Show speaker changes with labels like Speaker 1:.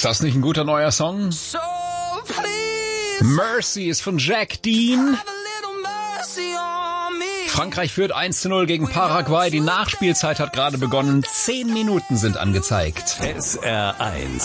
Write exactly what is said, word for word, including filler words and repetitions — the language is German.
Speaker 1: Ist das nicht ein guter neuer Song? Mercy ist von Jack Dean. Frankreich führt eins zu null gegen Paraguay. Die Nachspielzeit hat gerade begonnen. Zehn Minuten sind angezeigt.
Speaker 2: S R eins